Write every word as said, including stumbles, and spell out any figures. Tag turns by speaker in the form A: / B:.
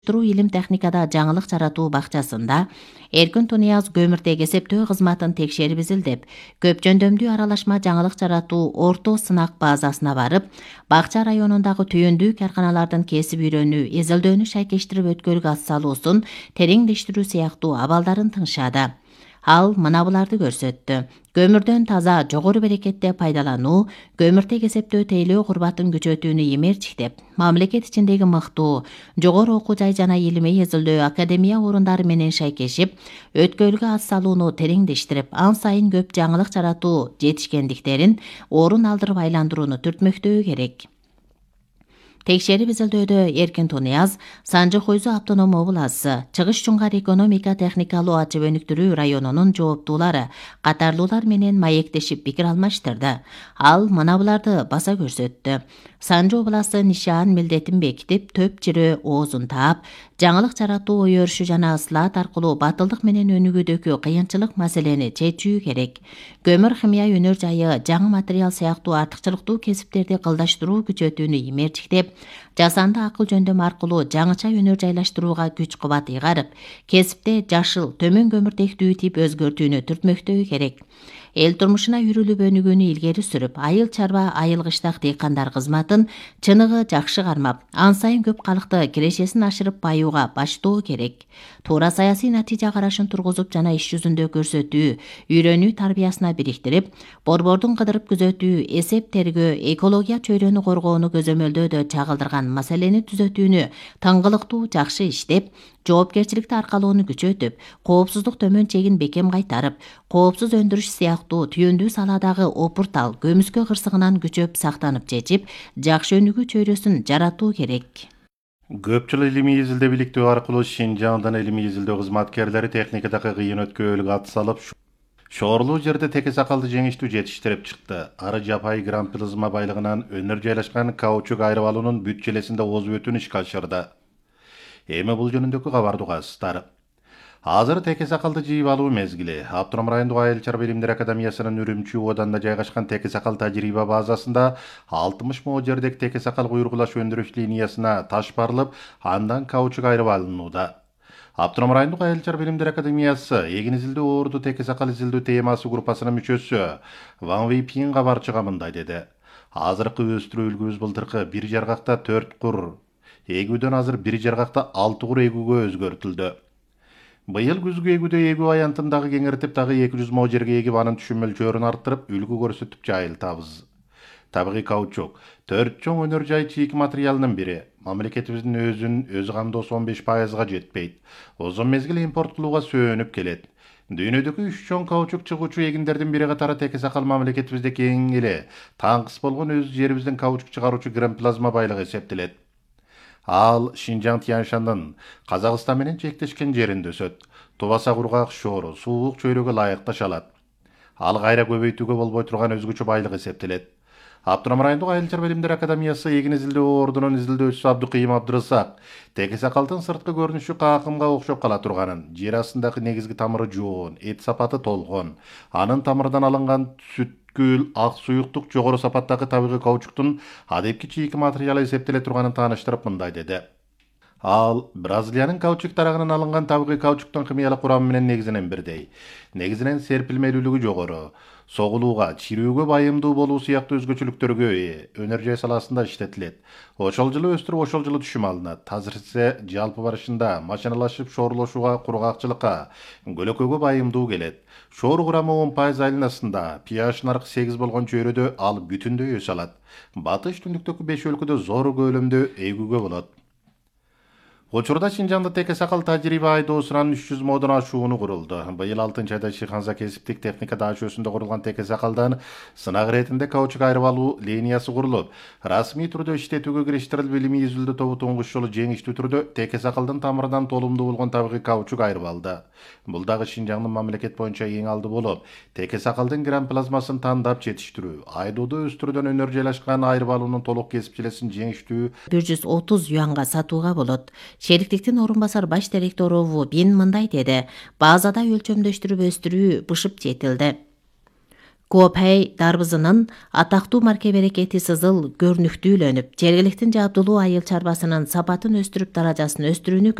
A: Туруу илим техникада жаңылык жаратуу бакчасында Эркин Тунияз көмүртек эсептөө кызматын текшерип изилдеп, көп жөндөмдүү аралашма жаңылык жаратуу орто сынак базасына барып, бакча районундагы түйүндүү карканалардын кесип үйрөнүү, изилдөөнү шайкештирип өткөрүүгө ат салуусун тереңдештирүү сыяктуу абалдарын тыңшады. Ал мына буларды көрсөттү. Көмүрдөн таза, жогору берекетте пайдалануу, көмүртек эсептөө тейлөө курбатын күчөтүүнү эмерчиктеп, мамлекет ичиндеги мыктуу, жогору окуу жай жана илимий изилдөө академия орундары менен шайкешип, өткөрүүгө ат салууну тереңдештирип, ан сайын көп жаңылык жаратуу жетишкендиктерин орун алдырып айландырууну түртмөктөө керек. Текшерип изилдөөдө Эркин Тунияз, Санжы Хойзу автоном обласы, Чыгыш Чуңгар экономика техникалуу ачып өнүктүрүү районунун жооптуулары катарлуулар менен маектешип пикир алмаштырды. Ал мына буларды баса көрсөттү. Санжы обласы нишан милдетин бекитип, төп жирөө оозун таап, жаңылык жаратуу ой өрүшү жана ыслаат аркылуу батылдык менен өнүгүүдөгү кыйынчылык маселени чечүү керек. Көмүр химия өнөр жайы, жаңы материал сыяктуу артыкчылыктуу кесиптерди кылдаштыруу күчөтүүнү эмерчиктеп, жасанды акыл жөндөм аркылуу жаңыча өнөр жайлаштырууга күч кубат ыйгарып, кесипте жашыл, төмөн көмүртектүү тип өзгөртүүнү түртмөктөө керек. Эл турмушуна үрүлүп өнүгүүнү илгери сүрүп, айыл чарба, айыл кыштак дыйкандар кызматын чыныгы жакшы кармап, ан сайын көп калкты кирешесин ашырып баюуга баштоо керек. Туура саясий натыйжа карашын тургузуп жана иш жүзүндө көрсөтүү, үйрөнүү тарбиясына бириктирип, борбордун кыдырып күзөтүү, эсеп тергөө, экология чөйрөнү коргоону көзөмөлдөөдө чагылдырган маселени түзөтүүнү тыңгылыктуу жакшы иштеп, жоопкерчиликти аркалоону күчөтүп, коопсуздук төмөн чегин бекем кайтарып, коопсуз өндүрүш сыяктуу түйүндүү саладагы опуртал, көмүскө кырсыгынан күчөп сактанып чечип, жакшы өнүгүү чөйрөсүн жаратуу керек.
B: Көп жыл илимий изилдөө бийликтөө аркылуу Шинжаңдын илимий изилдөө кызматкерлери техникадагы кыйын өткөөлүгө ат салып, шоорлуу жерде теке сакалды жеңиштүү жетиштирип чыкты. Ары жапай грамм плазма байлыгынан өнөр жайлашкан каучук айрып алуунун бүт желесинде озуп өтүүнү ишке ашырды. Эми бул жөнүндөгү кабарды угасыздар. Азыр теке сакалды жыйып алуу мезгили. Автоном райондук айыл чарба илимдер академиясынын Үрүмчү ооданда жайгашкан теке сакал тажрыйба базасында алтымыш мо жердеги теке сакал куйргулаш өндүрүш линиясына таш барылып, андан каучук айрып алынууда. Автоном райондук айыл чарба илимдер академиясы эгин изилдөө оорду теке сакал изилдөө темасы группасынын мүчөсү Ван Вейпин кабарчыга мындай деди. Азыркы өстүрүүлгүбүз былтыркы бир жаргакта төрт кур эгүүдөн азыр бир жаргакта алты кур эгүүгө өзгөртүлдү. Быйыл күзгү эгүүдө эгүү аянтын дагы кеңиртип, дагы эки жүз мо жерге эгип, анын түшүм мөлчөрүн арттырып, үлгү көрсөтүп жайылтабыз. Табигый каучук төрт чоң өнөр жай чийик материалынын бири. Мамлекетибиздин өзүн өзү камдоосу он беш пайызга жетпейт. Узун мезгил импорт кылууга сөөнүп келет. Дүйнөдөгү үч чоң каучук чыгуучу эгиндердин бири катары теке сакал мамлекетибизде кең эле таңкыс болгон өз жерибиздин каучук чыгаруучу грамм плазма байлыгы эсептелет. Ал Шинжаң Тяньшандын Казакстан менен чектешкен жеринде өсөт. Тубаса кургак, шоору, суук чөйрөгө ылайыкташ алат. Ал кайра көбөйтүүгө болбой турган өзгөчө байлык эсептелет. Автоном райондук айыл чарба илимдер академиясы эгин изилдөө оордунун изилдөөчүсү Абдыкыйым Абдырысак теке сакалдын сырткы көрүнүшү какымга окшоп кала турганын, жер астындагы негизги тамыры жоон, эт сапаты толгон, анын тамырынан алынган сүт күл, ак суюктук жогору сапаттагы табигый каучуктун адепки чийик материалы эсептеле турганын тааныштырып мындай деди. Ал Бразилиянын каучук тарагынан алынган табигый каучуктун химиялык курамы менен негизинен бирдей. Негизинен серпилмелүүлүгү жогору, согулууга, чирүүгө байымдуу болуу сыяктуу өзгөчөлүктөргө ээ, өнөр жай саласында иштетилет. Ошол жылы өстүрүп, ошол жылы түшүм алынат. Азыр ise жалпы барышында машиналашып шоорлошууга, кургакчылыкка, көлөкөгө байымдуу келет. Шоор курамы он пайыз айланасында, pH наркы сегиз болгон чөйрөдө ал бүтүндөй өсө алат. Батыш түндүктөгү беш өлкөдө зор көлөмдө эгүүгө болот. Учурда Шинжаңда теке сакал тажрыйба айдоосунан үч жүз модон ашууну курулду. Быйыл алтынчы айда Шиханза кесиптик техника даашөөсүндө курулган теке сакалдан сынак иретинде каучук айрып алуу линиясы курулуп, расмий түрдө иштетүүгө кириштирилип, илимий изилдөө тобу туңгуч жолу жеңиштүү түрдө теке сакалдын тамырынан толумдуу болгон табигый каучук айрып алды. Бул дагы Шинжаңдын мамлекет боюнча эң алды болуп, теке сакалдын грамм плазмасын тандап жетиштирүү, айдоодо өстүрүүдөн өнөр жайлашкан айрып алуунун толук кесип желесин жеңиштүү
A: бир жүз отуз юанга сатууга болот. Шериктиктин орун басар баш директору Ву Бин мындай деди. Базада өлчөмдөштүрүп өстүрүү бышып жетилди. Копай дарбызынын атактуу марке берекети сызыл көрүнүктүүлөнүп, жергиликтин жабдылуу айыл чарбасынын сапатын өстүрүп даражасын өстүрүүнү